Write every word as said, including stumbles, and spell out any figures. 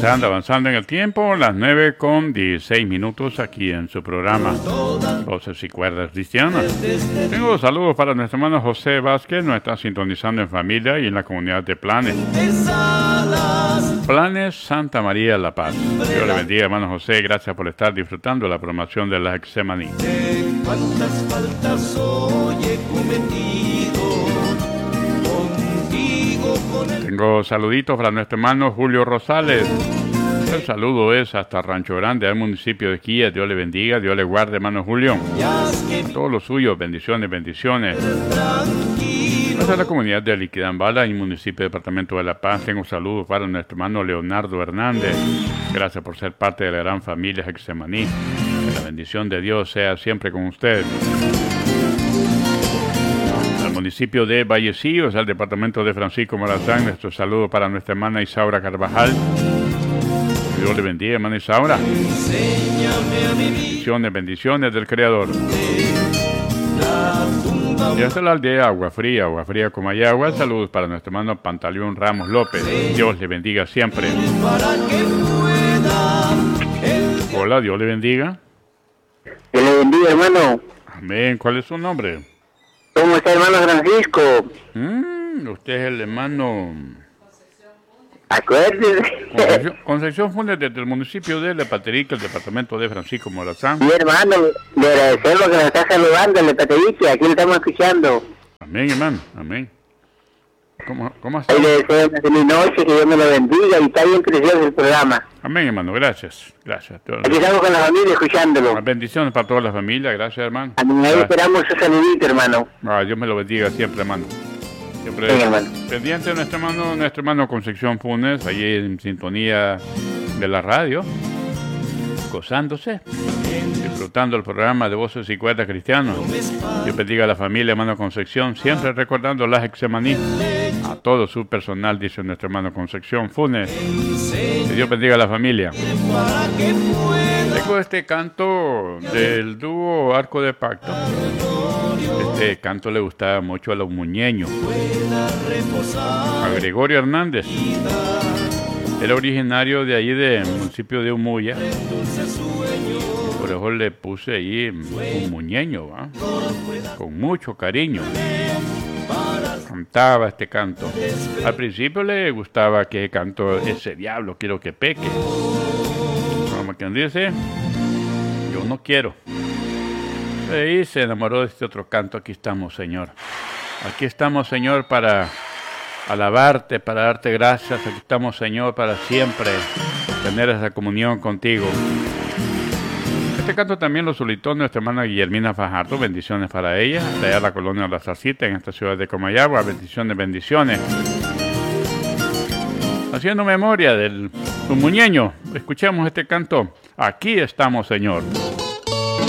avanzando, avanzando en el tiempo, las nueve con dieciséis minutos aquí en su programa Voces y Cuerdas Cristianas. Tengo saludos para nuestro hermano José Vázquez, nos está sintonizando en familia y en la comunidad de Planes. Planes Santa María La Paz. Dios le bendiga, hermano José, gracias por estar disfrutando la promoción de la Getsemaní. ¿Cuántas faltas hoy he cometido contigo con el... Tengo saluditos para nuestro hermano Julio Rosales. El saludo es hasta Rancho Grande, al municipio de Quilla. Dios le bendiga, Dios le guarde, hermano Julio. A todos los suyos, bendiciones, bendiciones. Para la comunidad de Liquidambala y municipio departamento de La Paz, tengo saludos para nuestro hermano Leonardo Hernández. Gracias por ser parte de la gran familia Getsemaní. Que la bendición de Dios sea siempre con usted. Al municipio de Vallecillos, al departamento de Francisco Morazán, nuestro saludo para nuestra hermana Isaura Carvajal. Dios le bendiga, hermana Isaura. Bendiciones, bendiciones del Creador. Y hasta la aldea Agua Fría, Agua Fría Comayagua. Saludos para nuestro hermano Pantaleón Ramos López. Dios le bendiga siempre. Hola, Dios le bendiga. Dios le bendiga, hermano. Amén. ¿Cuál es su nombre? ¿Cómo está, hermano Francisco? Mm, usted es el hermano... Acuérdese. Concepción, Concepción Funes, desde el municipio de Lepaterica, el departamento de Francisco Morazán. Sí, hermano, le agradecemos que nos está saludando en Lepaterica, aquí le estamos escuchando. Amén, hermano, amén. ¿Cómo, cómo está? Ahí le deseo una feliz noche, que Dios me lo bendiga, y está bien precioso el programa. Amén, hermano, gracias, gracias. Aquí estamos con la familia escuchándolo. Las bendiciones para toda la familia, gracias, hermano. A mí ahí esperamos su saludito, hermano. Ah, Dios me lo bendiga siempre, hermano. Siempre sí, hermano. Pendiente de nuestro hermano, nuestro hermano Concepción Funes, allí en sintonía de la radio, gozándose, disfrutando el programa de Voces y Cuerdas Cristianos. Dios bendiga a la familia, hermano Concepción, siempre recordando la Getsemaní, a todo su personal, dice nuestro hermano Concepción Funes. Que Dios bendiga a la familia. Tengo este canto del dúo Arco de Pacto. Este canto le gustaba mucho a los muñeños, a Gregorio Hernández. Era originario de allí del municipio de Umuya. Por eso le puse ahí un muñeño, ¿va? Con mucho cariño. Cantaba este canto. Al principio le gustaba que canto ese diablo, quiero que peque. Como quien dice, yo no quiero. Y se enamoró de este otro canto. Aquí estamos, Señor. Aquí estamos, Señor, para alabarte, para darte gracias. Aquí estamos, Señor, para siempre tener esa comunión contigo. Este canto también lo solicitó nuestra hermana Guillermina Fajardo. Bendiciones para ella. De allá la colonia La Zarcita, en esta ciudad de Comayagua. Bendiciones, bendiciones. Haciendo memoria del muñeño, escuchemos este canto. Aquí estamos, Señor.